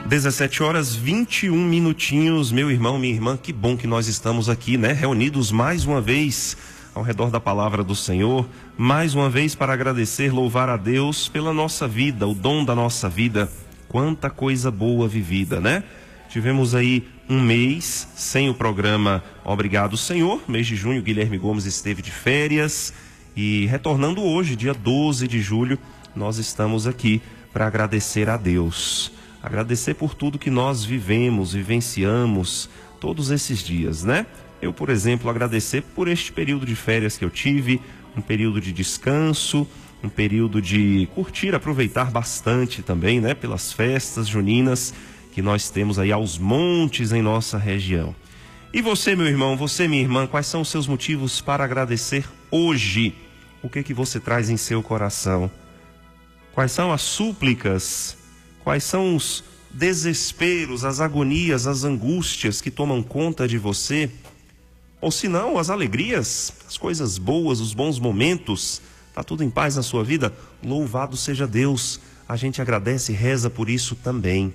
17 horas 21 minutinhos, meu irmão, minha irmã, que bom que nós estamos aqui, né? Reunidos mais uma vez ao redor da palavra do Senhor, mais uma vez para agradecer, louvar a Deus pela nossa vida, o dom da nossa vida. Quanta coisa boa vivida, né? Tivemos aí um mês sem o programa Obrigado Senhor, mês de junho, Guilherme Gomes esteve de férias e retornando hoje, dia 12 de julho, nós estamos aqui para agradecer a Deus. Agradecer por tudo que nós vivemos, vivenciamos todos esses dias, né? Eu, por exemplo, agradecer por este período de férias que eu tive, um período de descanso, um período de curtir, aproveitar bastante também, né? Pelas festas juninas que nós temos aí aos montes em nossa região. E você, meu irmão, você, minha irmã, quais são os seus motivos para agradecer hoje? O que você traz em seu coração? Quais são as súplicas? Quais são os desesperos, as agonias, as angústias que tomam conta de você? Ou se não, as alegrias, as coisas boas, os bons momentos, está tudo em paz na sua vida? Louvado seja Deus, a gente agradece e reza por isso também.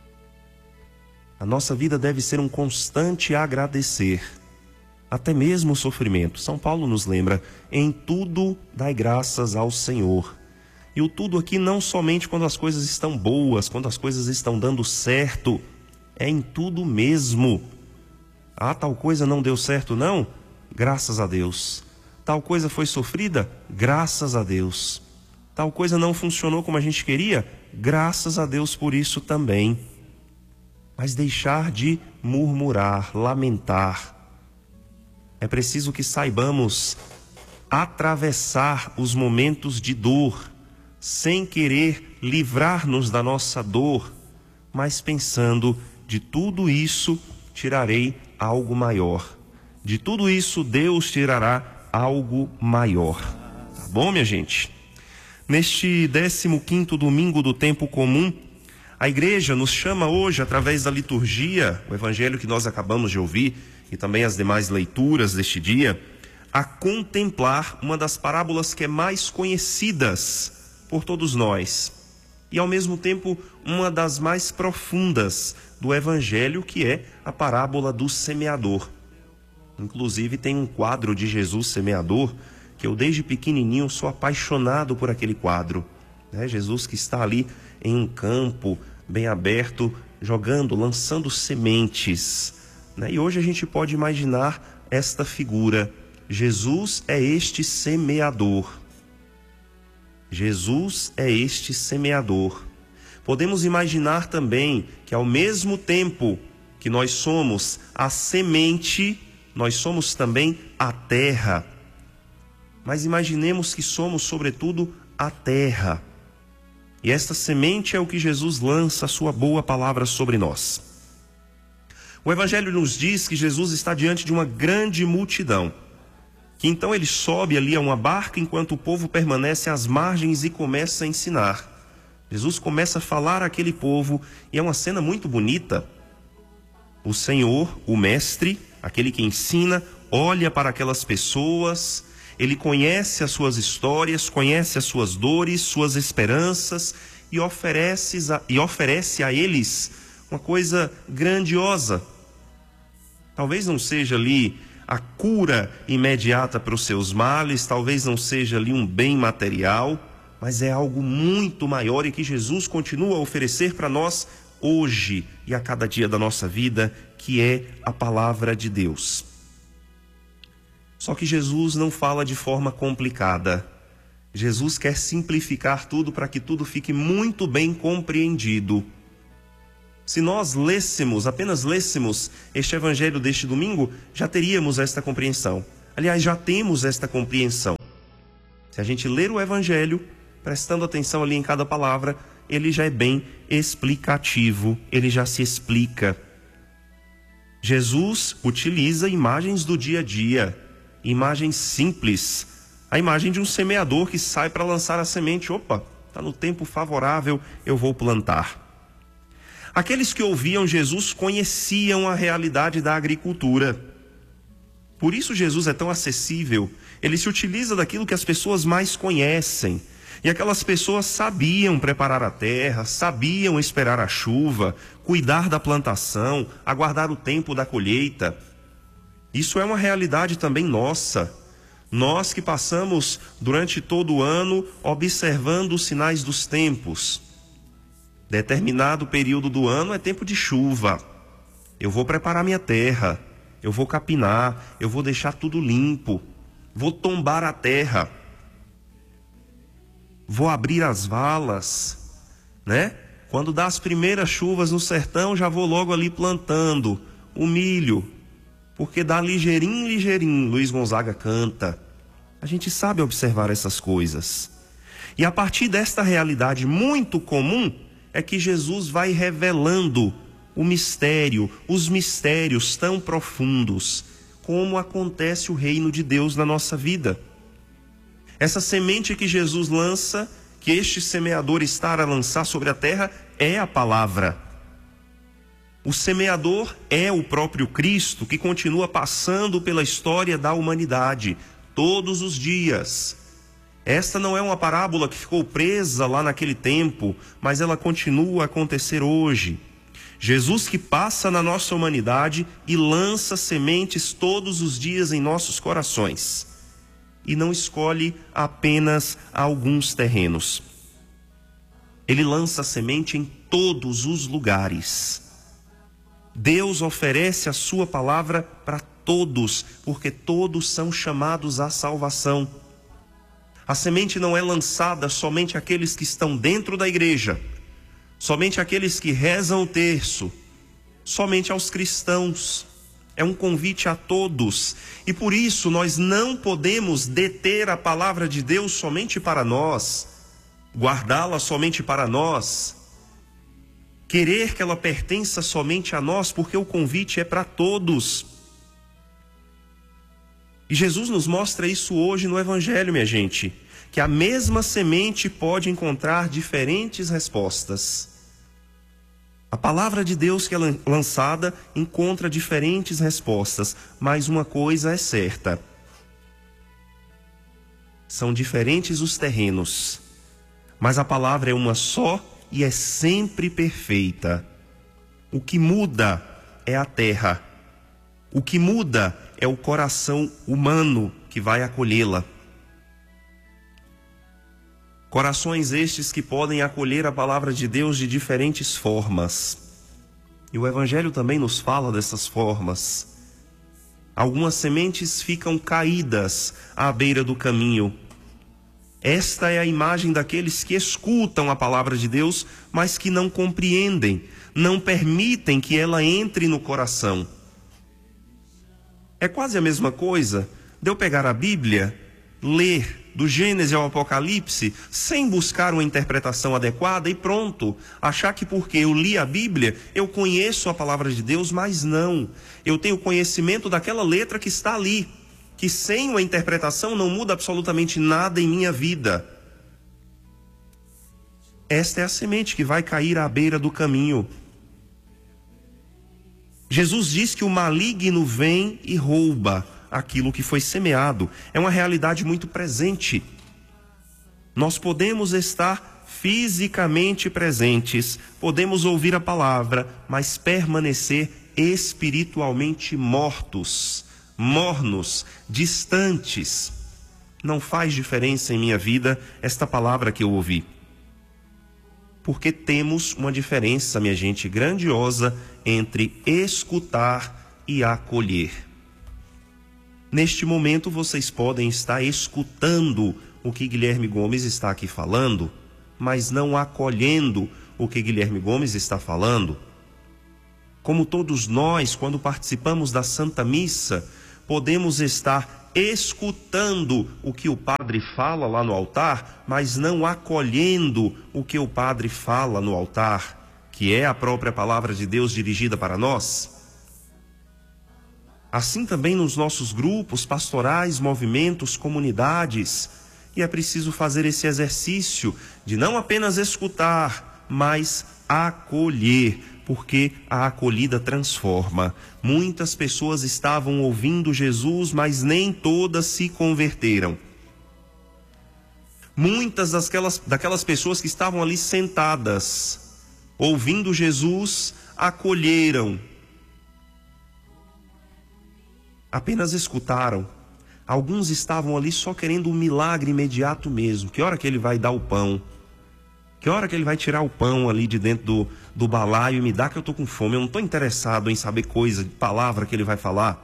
A nossa vida deve ser um constante agradecer, até mesmo o sofrimento. São Paulo nos lembra, em tudo dai graças ao Senhor. E o tudo aqui não somente quando as coisas estão boas, quando as coisas estão dando certo, é em tudo mesmo. Ah, tal coisa não deu certo não? Graças a Deus. Tal coisa foi sofrida? Graças a Deus. Tal coisa não funcionou como a gente queria? Graças a Deus por isso também. Mas deixar de murmurar, lamentar. É preciso que saibamos atravessar os momentos de dor, sem querer livrar-nos da nossa dor, mas pensando, de tudo isso tirarei algo maior. De tudo isso Deus tirará algo maior. Tá bom, minha gente? Neste 15º domingo do tempo comum, a igreja nos chama hoje, através da liturgia, o evangelho que nós acabamos de ouvir e também as demais leituras deste dia, a contemplar uma das parábolas que é mais conhecidas por todos nós e ao mesmo tempo uma das mais profundas do evangelho, que é a parábola do semeador. Inclusive tem um quadro de Jesus semeador que eu desde pequenininho sou apaixonado por aquele quadro, né? Jesus que está ali em um campo bem aberto, jogando, lançando sementes, né? E hoje a gente pode imaginar esta figura. Jesus é este semeador. Jesus é este semeador. Podemos imaginar também que ao mesmo tempo que nós somos a semente, nós somos também a terra. Mas imaginemos que somos sobretudo a terra. E esta semente é o que Jesus lança a sua boa palavra sobre nós. O Evangelho nos diz que Jesus está diante de uma grande multidão, que então ele sobe ali a uma barca enquanto o povo permanece às margens e começa a ensinar. Jesus começa a falar àquele povo e é uma cena muito bonita. O Senhor, o Mestre, aquele que ensina, olha para aquelas pessoas, ele conhece as suas histórias, conhece as suas dores, suas esperanças e oferece a eles uma coisa grandiosa. Talvez não seja ali a cura imediata para os seus males, talvez não seja ali um bem material, mas é algo muito maior e que Jesus continua a oferecer para nós hoje e a cada dia da nossa vida, que é a palavra de Deus. Só que Jesus não fala de forma complicada. Jesus quer simplificar tudo para que tudo fique muito bem compreendido. Se nós apenas lêssemos este evangelho deste domingo, já teríamos esta compreensão. Aliás, já temos esta compreensão. Se a gente ler o evangelho, prestando atenção ali em cada palavra, ele já é bem explicativo, ele já se explica. Jesus utiliza imagens do dia a dia, imagens simples. A imagem de um semeador que sai para lançar a semente. Opa, está no tempo favorável, eu vou plantar. Aqueles que ouviam Jesus conheciam a realidade da agricultura. Por isso Jesus é tão acessível. Ele se utiliza daquilo que as pessoas mais conhecem. E aquelas pessoas sabiam preparar a terra, sabiam esperar a chuva, cuidar da plantação, aguardar o tempo da colheita. Isso é uma realidade também nossa. Nós que passamos durante todo o ano observando os sinais dos tempos. Determinado período do ano é tempo de chuva. Eu vou preparar minha terra, eu vou capinar, eu vou deixar tudo limpo, vou tombar a terra, vou abrir as valas, né? Quando dá as primeiras chuvas no sertão, já vou logo ali plantando o milho, porque dá ligeirinho, ligeirinho, Luiz Gonzaga canta. A gente sabe observar essas coisas. E a partir desta realidade muito comum, é que Jesus vai revelando o mistério, os mistérios tão profundos, como acontece o reino de Deus na nossa vida. Essa semente que Jesus lança, que este semeador está a lançar sobre a terra, é a palavra. O semeador é o próprio Cristo, que continua passando pela história da humanidade, todos os dias. Esta não é uma parábola que ficou presa lá naquele tempo, mas ela continua a acontecer hoje. Jesus que passa na nossa humanidade e lança sementes todos os dias em nossos corações. E não escolhe apenas alguns terrenos. Ele lança semente em todos os lugares. Deus oferece a sua palavra para todos, porque todos são chamados à salvação. A semente não é lançada somente àqueles que estão dentro da igreja, somente àqueles que rezam o terço, somente aos cristãos. É um convite a todos. E por isso nós não podemos deter a palavra de Deus somente para nós, guardá-la somente para nós, querer que ela pertença somente a nós, porque o convite é para todos. E Jesus nos mostra isso hoje no Evangelho, minha gente, que a mesma semente pode encontrar diferentes respostas. A palavra de Deus que é lançada encontra diferentes respostas, mas uma coisa é certa: são diferentes os terrenos, mas a palavra é uma só e é sempre perfeita. O que muda é a terra. O que muda é o coração humano que vai acolhê-la. Corações estes que podem acolher a palavra de Deus de diferentes formas. E o Evangelho também nos fala dessas formas. Algumas sementes ficam caídas à beira do caminho. Esta é a imagem daqueles que escutam a palavra de Deus, mas que não compreendem, não permitem que ela entre no coração. É quase a mesma coisa de eu pegar a Bíblia, ler do Gênesis ao Apocalipse, sem buscar uma interpretação adequada e pronto, achar que porque eu li a Bíblia, eu conheço a palavra de Deus, mas não. Eu tenho conhecimento daquela letra que está ali, que sem uma interpretação não muda absolutamente nada em minha vida. Esta é a semente que vai cair à beira do caminho. Jesus diz que o maligno vem e rouba aquilo que foi semeado. É uma realidade muito presente. Nós podemos estar fisicamente presentes, podemos ouvir a palavra, mas permanecer espiritualmente mortos, mornos, distantes. Não faz diferença em minha vida esta palavra que eu ouvi. Porque temos uma diferença, minha gente, grandiosa entre escutar e acolher. Neste momento vocês podem estar escutando o que Guilherme Gomes está aqui falando, mas não acolhendo o que Guilherme Gomes está falando. Como todos nós, quando participamos da Santa Missa, podemos estar escutando o que o padre fala lá no altar, mas não acolhendo o que o padre fala no altar, que é a própria palavra de Deus dirigida para nós. Assim também nos nossos grupos pastorais, movimentos, comunidades. E é preciso fazer esse exercício de não apenas escutar, mas acolher, porque a acolhida transforma. Muitas pessoas estavam ouvindo Jesus, mas nem todas se converteram. Muitas daquelas pessoas que estavam ali sentadas, ouvindo Jesus, acolheram. Apenas escutaram. Alguns estavam ali só querendo um milagre imediato mesmo. Que hora que ele vai dar o pão? Que hora que ele vai tirar o pão ali de dentro do balaio e me dá, que eu estou com fome? Eu não estou interessado em saber coisa, de palavra que ele vai falar.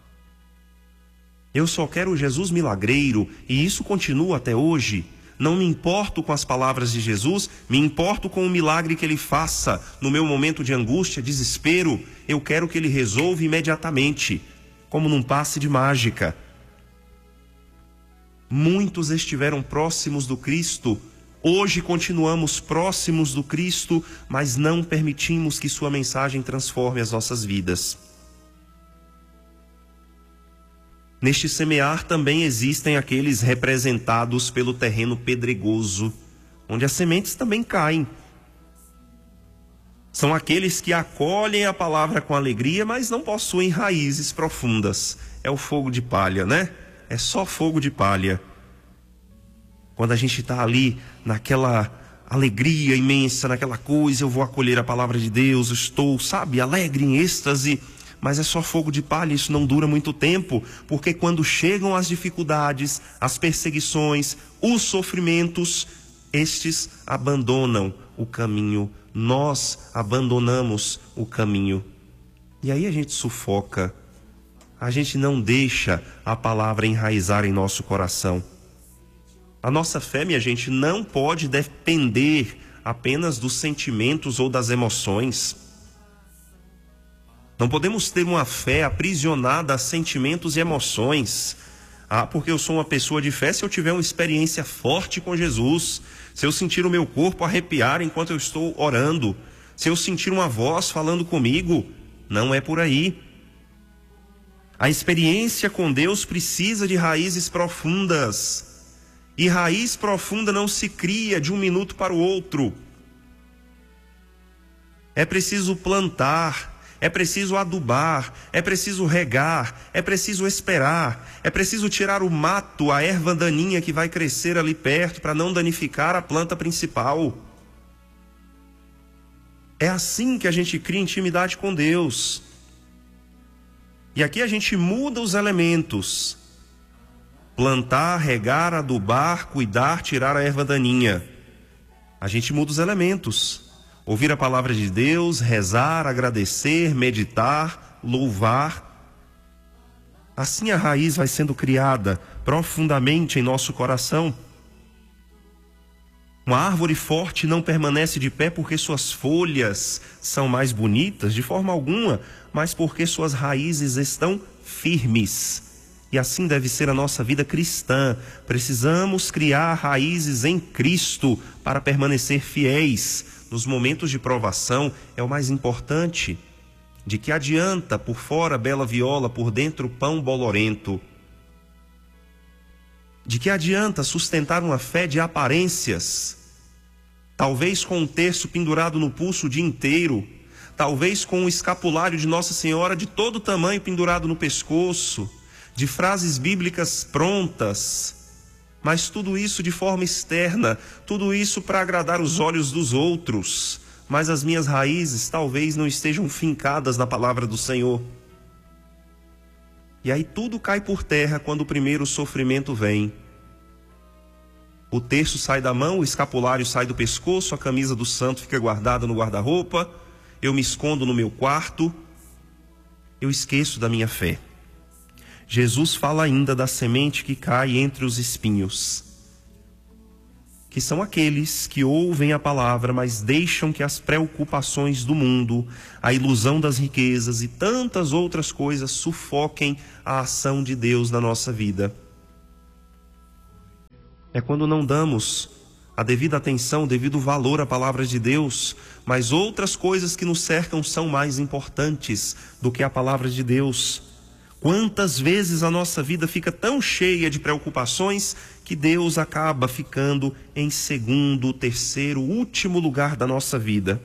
Eu só quero o Jesus milagreiro, e isso continua até hoje. Não me importo com as palavras de Jesus, me importo com o milagre que ele faça no meu momento de angústia, desespero. Eu quero que ele resolva imediatamente, como num passe de mágica. Muitos estiveram próximos do Cristo. Hoje continuamos próximos do Cristo, mas não permitimos que sua mensagem transforme as nossas vidas. Neste semear também existem aqueles representados pelo terreno pedregoso, onde as sementes também caem. São aqueles que acolhem a palavra com alegria, mas não possuem raízes profundas. É o fogo de palha, né? É só fogo de palha. Quando a gente está ali naquela alegria imensa, naquela coisa, eu vou acolher a palavra de Deus, estou, alegre, em êxtase, mas é só fogo de palha, isso não dura muito tempo, porque quando chegam as dificuldades, as perseguições, os sofrimentos, estes abandonam o caminho, nós abandonamos o caminho. E aí a gente sufoca, a gente não deixa a palavra enraizar em nosso coração. A nossa fé, minha gente, não pode depender apenas dos sentimentos ou das emoções. Não podemos ter uma fé aprisionada a sentimentos e emoções. Porque eu sou uma pessoa de fé se eu tiver uma experiência forte com Jesus, se eu sentir o meu corpo arrepiar enquanto eu estou orando, se eu sentir uma voz falando comigo. Não é por aí. A experiência com Deus precisa de raízes profundas. E raiz profunda não se cria de um minuto para o outro. É preciso plantar, é preciso adubar, é preciso regar, é preciso esperar, é preciso tirar o mato, a erva daninha que vai crescer ali perto para não danificar a planta principal. É assim que a gente cria intimidade com Deus. E aqui a gente muda os elementos. Plantar, regar, adubar, cuidar, tirar a erva daninha. A gente muda os elementos. Ouvir a palavra de Deus, rezar, agradecer, meditar, louvar. Assim a raiz vai sendo criada profundamente em nosso coração. Uma árvore forte não permanece de pé porque suas folhas são mais bonitas, de forma alguma, mas porque suas raízes estão firmes. E assim deve ser a nossa vida cristã. Precisamos criar raízes em Cristo para permanecer fiéis. Nos momentos de provação é o mais importante. De que adianta por fora bela viola, por dentro pão bolorento? De que adianta sustentar uma fé de aparências? Talvez com um terço pendurado no pulso o dia inteiro. Talvez com um escapulário de Nossa Senhora de todo tamanho pendurado no pescoço. De frases bíblicas prontas, mas tudo isso de forma externa, tudo isso para agradar os olhos dos outros, mas as minhas raízes talvez não estejam fincadas na palavra do Senhor. E aí tudo cai por terra quando o primeiro sofrimento vem. O terço sai da mão, o escapulário sai do pescoço, a camisa do santo fica guardada no guarda-roupa, eu me escondo no meu quarto, eu esqueço da minha fé. Jesus fala ainda da semente que cai entre os espinhos, que são aqueles que ouvem a palavra, mas deixam que as preocupações do mundo, a ilusão das riquezas e tantas outras coisas sufoquem a ação de Deus na nossa vida. É quando não damos a devida atenção, o devido valor à palavra de Deus, mas outras coisas que nos cercam são mais importantes do que a palavra de Deus. Quantas vezes a nossa vida fica tão cheia de preocupações que Deus acaba ficando em segundo, terceiro, último lugar da nossa vida.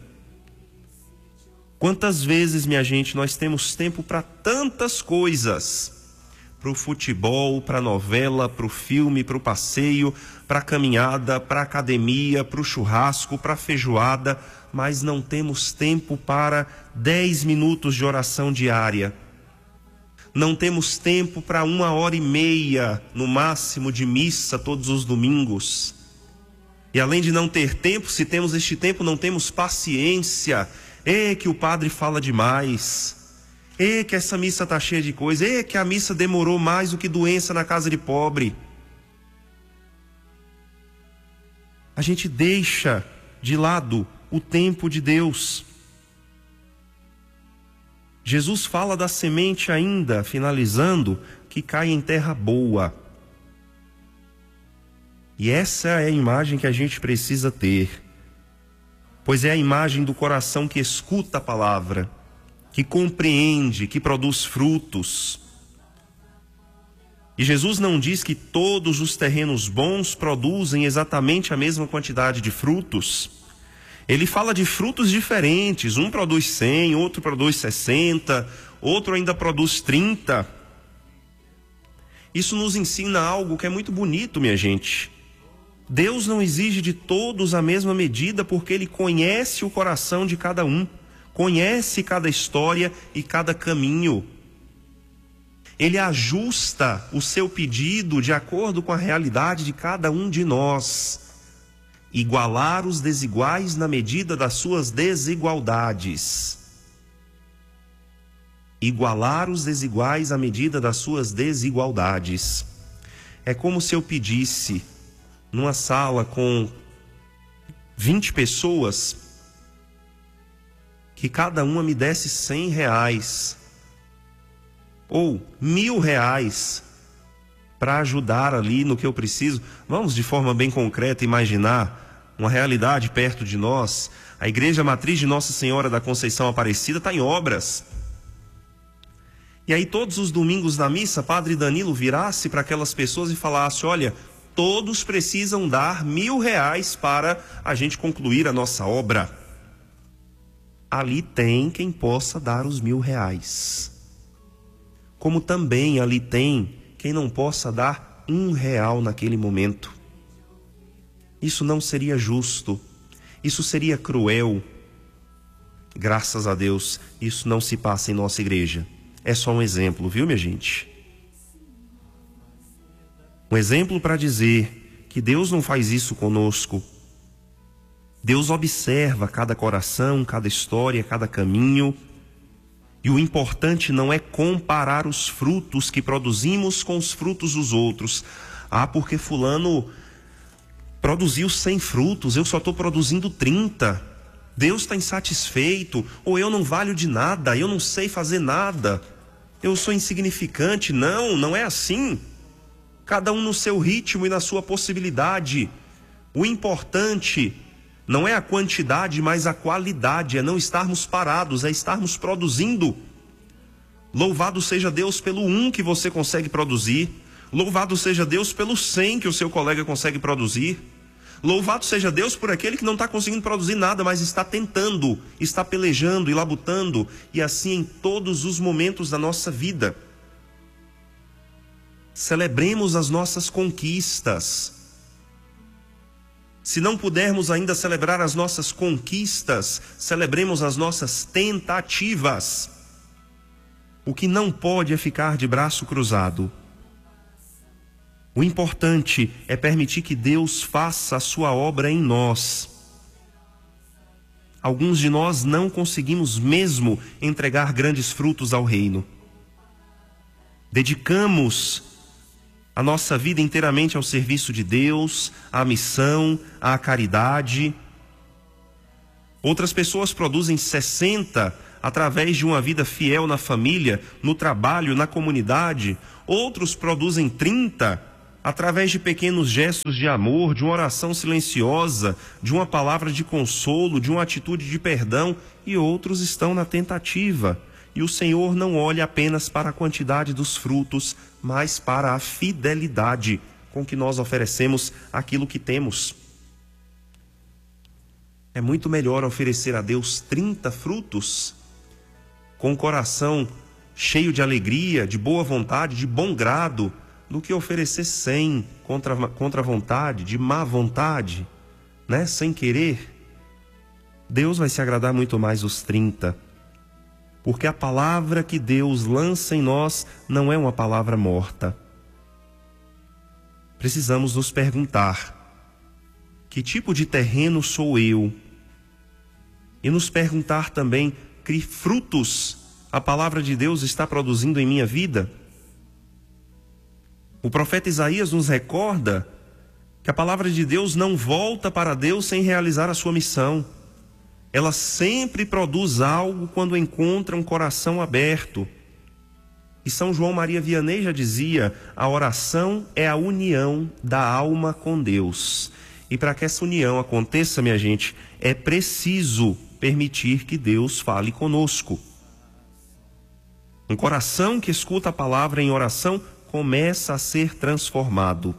Quantas vezes, minha gente, nós temos tempo para tantas coisas, para o futebol, para a novela, para o filme, para o passeio, para a caminhada, para a academia, para o churrasco, para a feijoada, mas não temos tempo para 10 minutos de oração diária. Não temos tempo para 1h30, no máximo, de missa todos os domingos. E além de não ter tempo, se temos este tempo, não temos paciência. Que o padre fala demais. Que essa missa está cheia de coisa. Que a missa demorou mais do que doença na casa de pobre. A gente deixa de lado o tempo de Deus. Jesus fala da semente ainda, finalizando, que cai em terra boa. E essa é a imagem que a gente precisa ter. Pois é a imagem do coração que escuta a palavra, que compreende, que produz frutos. E Jesus não diz que todos os terrenos bons produzem exatamente a mesma quantidade de frutos. Ele fala de frutos diferentes. Um produz 100, outro produz 60, outro ainda produz 30. Isso nos ensina algo que é muito bonito, minha gente. Deus não exige de todos a mesma medida, porque Ele conhece o coração de cada um, conhece cada história e cada caminho. Ele ajusta o seu pedido de acordo com a realidade de cada um de nós. Igualar os desiguais na medida das suas desigualdades. Igualar os desiguais à medida das suas desigualdades. É como se eu pedisse, numa sala com 20 pessoas, que cada uma me desse R$100 ou R$1.000 para ajudar ali no que eu preciso. Vamos de forma bem concreta imaginar uma realidade perto de nós. A Igreja Matriz de Nossa Senhora da Conceição Aparecida está em obras. E aí todos os domingos na missa, Padre Danilo virasse para aquelas pessoas e falasse: olha, todos precisam dar R$1.000 para a gente concluir a nossa obra. Ali tem quem possa dar os R$1.000. Como também ali tem quem não possa dar R$1 naquele momento. Isso não seria justo. Isso seria cruel. Graças a Deus, isso não se passa em nossa igreja. É só um exemplo, viu, minha gente? Um exemplo para dizer que Deus não faz isso conosco. Deus observa cada coração, cada história, cada caminho. E o importante não é comparar os frutos que produzimos com os frutos dos outros. Porque fulano produziu 100 frutos, eu só estou produzindo 30. Deus está insatisfeito. Ou eu não valho de nada, eu não sei fazer nada. Eu sou insignificante. Não, não é assim. Cada um no seu ritmo e na sua possibilidade. O importante não é a quantidade, mas a qualidade. É não estarmos parados, é estarmos produzindo. Louvado seja Deus pelo 1 que você consegue produzir. Louvado seja Deus pelo 100 que o seu colega consegue produzir. Louvado seja Deus por aquele que não está conseguindo produzir nada, mas está tentando, está pelejando e labutando. E assim em todos os momentos da nossa vida. Celebremos as nossas conquistas. Se não pudermos ainda celebrar as nossas conquistas, celebremos as nossas tentativas. O que não pode é ficar de braço cruzado. O importante é permitir que Deus faça a sua obra em nós. Alguns de nós não conseguimos mesmo entregar grandes frutos ao reino. Dedicamos a nossa vida inteiramente ao serviço de Deus, à missão, à caridade. Outras pessoas produzem 60 através de uma vida fiel na família, no trabalho, na comunidade. Outros produzem 30 através de pequenos gestos de amor, de uma oração silenciosa, de uma palavra de consolo, de uma atitude de perdão. E outros estão na tentativa. E o Senhor não olha apenas para a quantidade dos frutos, mas para a fidelidade com que nós oferecemos aquilo que temos. É muito melhor oferecer a Deus 30 frutos com o coração cheio de alegria, de boa vontade, de bom grado, do que oferecer 100 contra a vontade, de má vontade, né? Sem querer. Deus vai se agradar muito mais dos 30, porque a palavra que Deus lança em nós não é uma palavra morta. Precisamos nos perguntar: que tipo de terreno sou eu? E nos perguntar também: que frutos a palavra de Deus está produzindo em minha vida? O profeta Isaías nos recorda que a palavra de Deus não volta para Deus sem realizar a sua missão. Ela sempre produz algo quando encontra um coração aberto. E São João Maria Vianney já dizia: a oração é a união da alma com Deus. E para que essa união aconteça, minha gente, é preciso permitir que Deus fale conosco. Um coração que escuta a palavra em oração começa a ser transformado.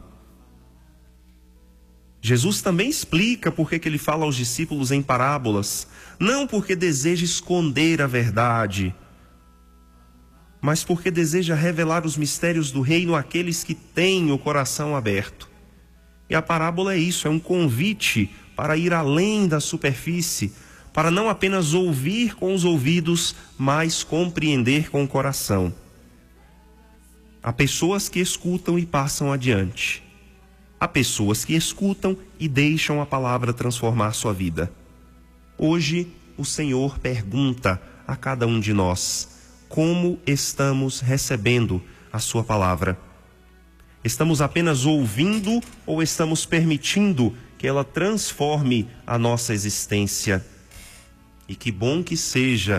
Jesus também explica por que ele fala aos discípulos em parábolas, não porque deseja esconder a verdade, mas porque deseja revelar os mistérios do reino àqueles que têm o coração aberto. E a parábola é isso, é um convite para ir além da superfície, para não apenas ouvir com os ouvidos, mas compreender com o coração. Há pessoas que escutam e passam adiante. Há pessoas que escutam e deixam a palavra transformar sua vida. Hoje, o Senhor pergunta a cada um de nós: como estamos recebendo a sua palavra? Estamos apenas ouvindo ou estamos permitindo que ela transforme a nossa existência? E que bom que seja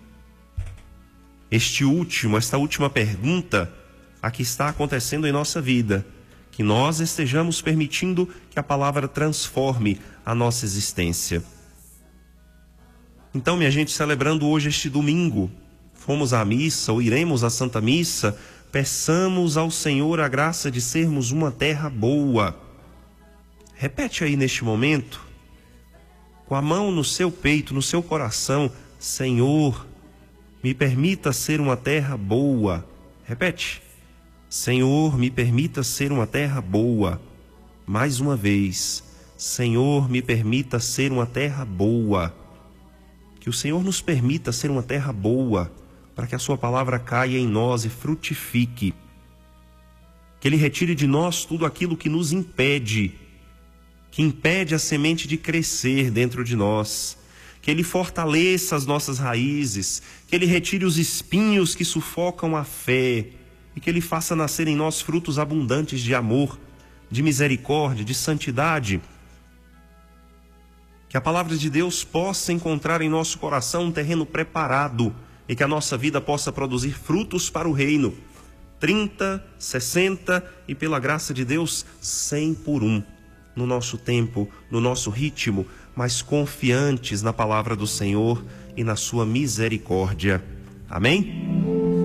esta última pergunta a que está acontecendo em nossa vida, que nós estejamos permitindo que a palavra transforme a nossa existência. Então, minha gente, celebrando hoje este domingo, fomos à missa ou iremos à Santa Missa, peçamos ao Senhor a graça de sermos uma terra boa. Repete aí neste momento, com a mão no seu peito, no seu coração: Senhor, me permita ser uma terra boa. Repete: Senhor, me permita ser uma terra boa. Mais uma vez: Senhor, me permita ser uma terra boa. Que o Senhor nos permita ser uma terra boa, para que a sua palavra caia em nós e frutifique. Que Ele retire de nós tudo aquilo que nos impede, que impede a semente de crescer dentro de nós. Que Ele fortaleça as nossas raízes, que Ele retire os espinhos que sufocam a fé, e que Ele faça nascer em nós frutos abundantes de amor, de misericórdia, de santidade. Que a palavra de Deus possa encontrar em nosso coração um terreno preparado e que a nossa vida possa produzir frutos para o reino. 30, 60 e, pela graça de Deus, 100 por um. No nosso tempo, no nosso ritmo, mas confiantes na palavra do Senhor e na sua misericórdia. Amém?